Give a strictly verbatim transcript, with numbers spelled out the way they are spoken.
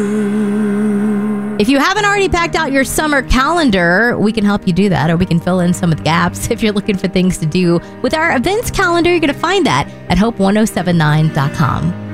If you haven't already packed out your summer calendar, we can help you do that, or we can fill in some of the gaps. If you're looking for things to do with our events calendar, you're going to find that at hope ten seventy-nine dot com.